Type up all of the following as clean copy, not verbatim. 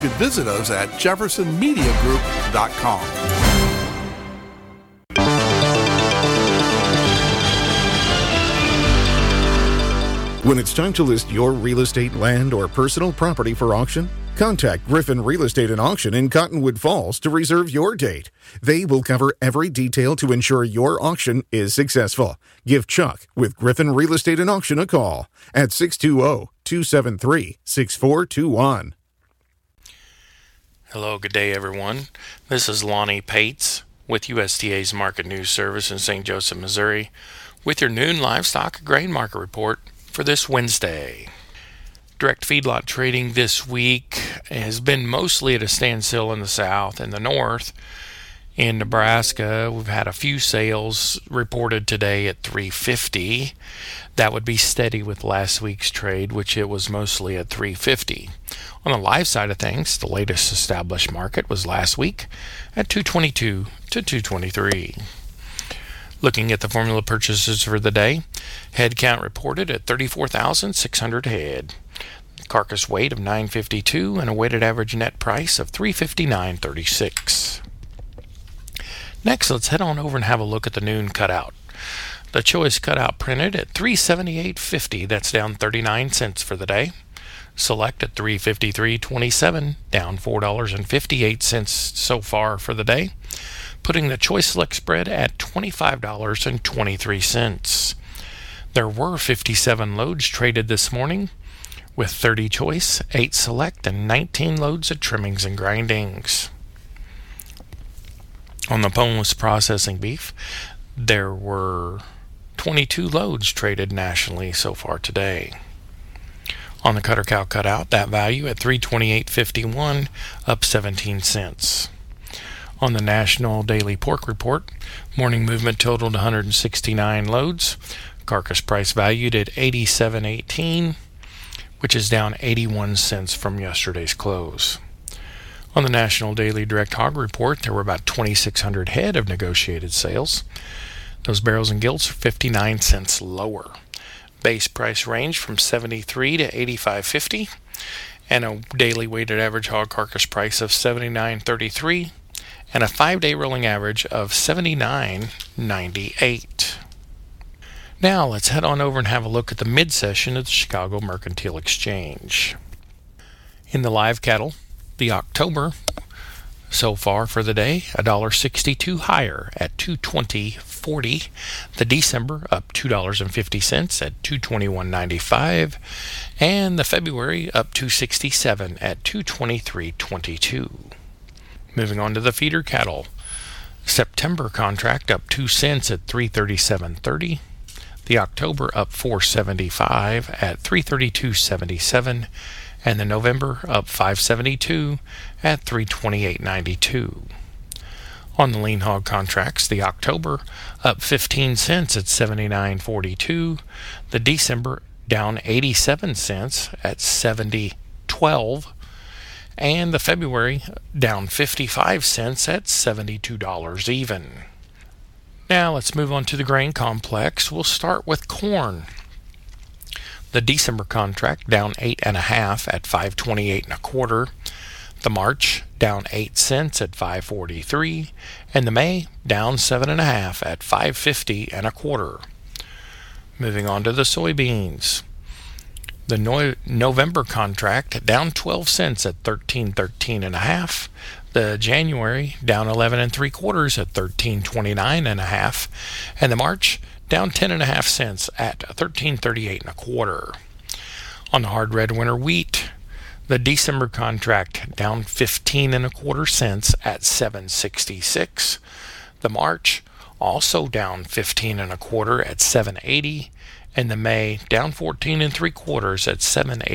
You can visit us at jeffersonmediagroup.com. When it's time to list your real estate, land, or personal property for auction, contact Griffin Real Estate and Auction in Cottonwood Falls to reserve your date. They will cover every detail to ensure your auction is successful. Give Chuck with Griffin Real Estate and Auction a call at 620-273-6421. Hello, good day, everyone. This is Lonnie Pates with USDA's Market News Service in St. Joseph, Missouri, with your noon livestock grain market report for this Wednesday. Direct feedlot trading this week has been mostly at a standstill in the south and the north. In Nebraska, we've had a few sales reported today at 350. That would be steady with last week's trade, which it was mostly at 350. On the live side of things, the latest established market was last week at 222 to 223. Looking at the formula purchases for the day, head count reported at 34,600 head. Carcass weight of 952 and a weighted average net price of 359.36. Next, let's head on over and have a look at the noon cutout. The choice cutout printed at 378.50, that's down 39 cents for the day. Select at 353.27, down $4.58 so far for the day, putting the choice select spread at $25.23. There were 57 loads traded this morning, with 30 choice, 8 select, and 19 loads of trimmings and grindings. On the boneless processing beef, there were 22 loads traded nationally so far today. On the cutter cow cutout, that value at $328.51, up 17 cents. On the National Daily Pork Report, morning movement totaled 169 loads. Carcass price valued at $87.18, which is down 81 cents from yesterday's close. On the National Daily Direct Hog Report, there were about 2,600 head of negotiated sales. Those barrels and gilts are 59 cents lower. Base price range from $73 to $85.50, and a daily weighted average hog carcass price of $79.33, and a 5-day rolling average of $79.98. Now let's head on over and have a look at the mid-session of the Chicago Mercantile Exchange. In the live cattle, the October so far for the day, $1.62 higher at $220.40. The December up $2.50 at $221.95, and the February up $2.67 at $223.22. Moving on to the feeder cattle, September contract up 2 cents at $337.30. The October up $4.75 at $332.77, and the November up $5.72 at $328.92. On the lean hog contracts, the October up 15 cents at $79.42. The December down 87 cents at $70.12, and the February down 55 cents at $72 even. Now let's move on to the grain complex. We'll start with corn. The December contract down 8.5 at $5.28.25. The March down 8 cents at $5.43, and the May down 7.5 at $5.50.25. Moving on to the soybeans. The November contract down 12 cents at $13.13.5. The January down 11.75 at $13.29.5, and the March down 10.5 cents at $13.38.25. On the hard red winter wheat, the December contract down 15.25 cents at $7.66. The March also down 15.25 at $7.80, and the May down 14.75 at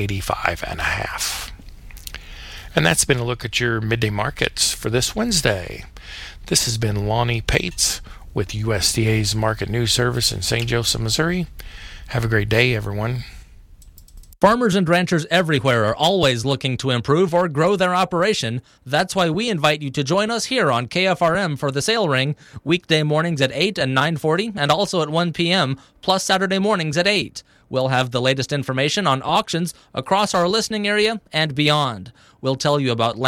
$7.85.5. And that's been a look at your midday markets for this Wednesday. This has been Lonnie Pates with USDA's Market News Service in St. Joseph, Missouri. Have a great day, everyone. Farmers and ranchers everywhere are always looking to improve or grow their operation. That's why we invite you to join us here on KFRM for the Sale Ring, weekday mornings at 8 and 9:40, and also at 1 p.m., plus Saturday mornings at 8. We'll have the latest information on auctions across our listening area and beyond. We'll tell you about